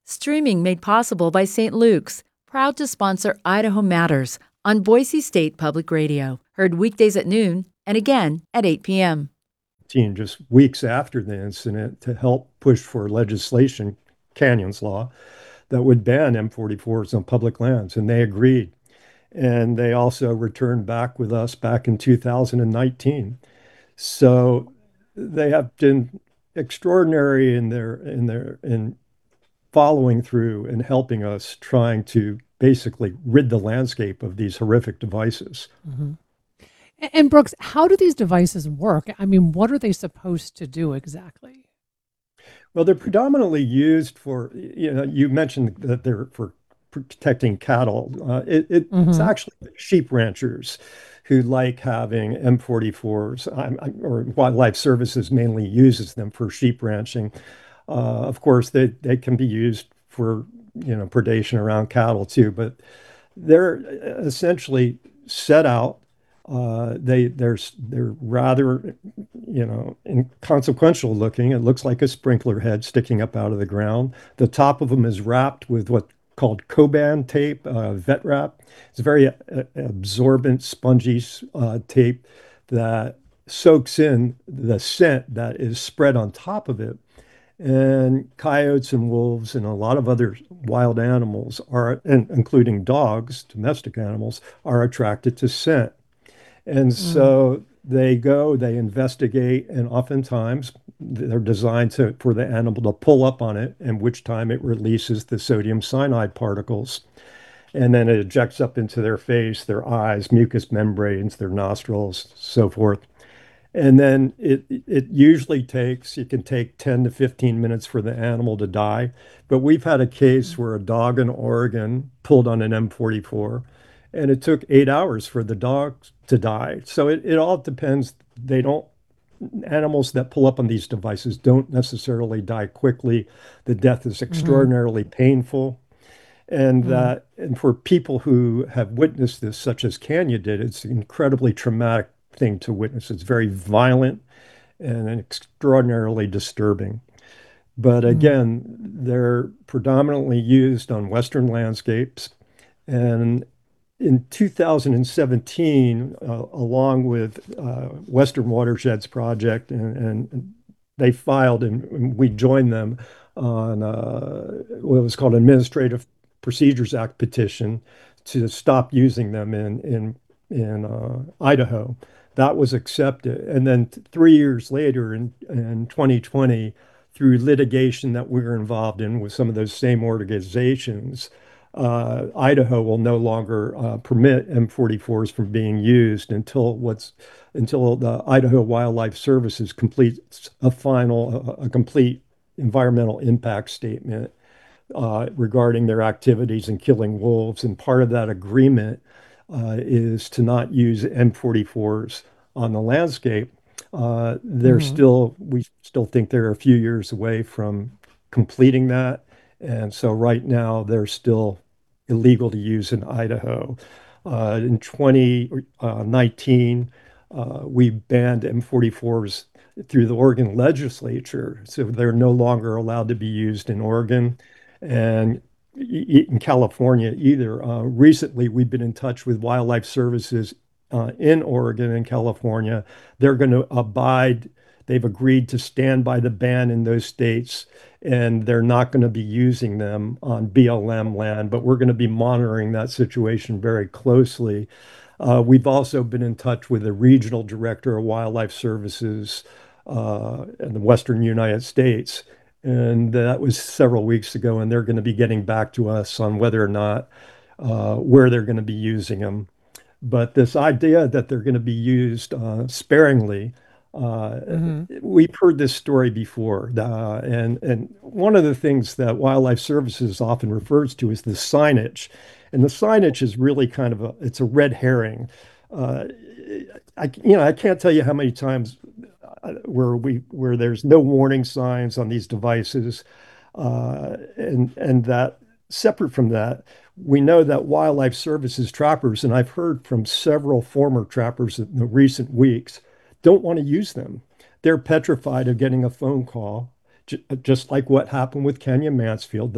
Streaming made possible by St. Luke's, proud to sponsor Idaho Matters on Boise State Public Radio. Heard weekdays at noon and again at 8 p.m. Just weeks after the incident to help push for legislation, Canyons Law, that would ban M44s on public lands. And they agreed. And they also returned back with us back in 2019. So they have been extraordinary in following through and helping us trying to basically rid the landscape of these horrific devices. Mhm. And Brooks, how do these devices work? I mean, what are they supposed to do exactly? Well, they're predominantly used for, you mentioned that they're for protecting cattle. It's Hmm. actually sheep ranchers who like having M44s, or Wildlife Services mainly uses them for sheep ranching. Of course, they can be used for, predation around cattle too, but they're essentially set out. They're rather, inconsequential looking. It looks like a sprinkler head sticking up out of the ground. The top of them is wrapped with what called Coban tape, vet wrap. It's a very absorbent, spongy tape that soaks in the scent that is spread on top of it. And coyotes and wolves and a lot of other wild animals are, and including dogs, domestic animals, are attracted to scent. And Mm. so they go, they investigate, and oftentimes they're designed for the animal to pull up on it, and which time it releases the sodium cyanide particles. And then it ejects up into their face, their eyes, mucous membranes, their nostrils, so forth. And then it usually takes, it can take 10 to 15 minutes for the animal to die. But we've had a case where a dog in Oregon pulled on an M44 and it took 8 hours for the dog to die. So it all depends. They don't, animals that pull up on these devices don't necessarily die quickly. The death is Hmm. extraordinarily painful. Mm. And for people who have witnessed this, such as Kenya did, it's an incredibly traumatic thing to witness. It's very violent and extraordinarily disturbing. But Mm. again, they're predominantly used on Western landscapes. And in 2017, along with Western Watersheds Project, and they filed, and we joined them on what was called Administrative Procedures Act petition to stop using them in Idaho. That was accepted, and then 3 years later, in 2020, through litigation that we were involved in with some of those same organizations, Idaho will no longer permit M44s from being used until the Idaho Wildlife Services completes a complete environmental impact statement regarding their activities in killing wolves. And part of that agreement is to not use M44s on the landscape. Hmm. We still think they're a few years away from completing that. And so right now they're still illegal to use in Idaho. In 2019, we banned M44s through the Oregon legislature. So they're no longer allowed to be used in Oregon and in California either. Recently, we've been in touch with Wildlife Services in Oregon and California. They're going to abide, they've agreed to stand by the ban in those states, and they're not going to be using them on BLM land, but we're going to be monitoring that situation very closely. We've also been in touch with the regional director of Wildlife Services in the Western United States, and that was several weeks ago, and they're going to be getting back to us on whether or not where they're going to be using them. But this idea that they're going to be used sparingly, uh, Hmm. we've heard this story before. And one of the things that Wildlife Services often refers to is the signage. And the signage is really kind of it's a red herring. Uh, I can't tell you how many times where there's no warning signs on these devices, and that separate from that, we know that Wildlife Services trappers, and I've heard from several former trappers in the recent weeks, don't want to use them. They're petrified of getting a phone call, just like what happened with Kenya Mansfield.